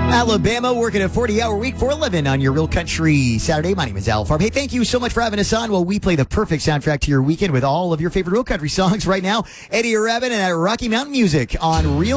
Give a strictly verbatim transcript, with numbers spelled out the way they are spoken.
Alabama working a forty-hour week for a living on your Real Country Saturday. My name is Al Farb. Hey, thank you so much for having us on while we play the perfect soundtrack to your weekend with all of your favorite Real Country songs right now. Eddie Rabin and Rocky Mountain Music on Real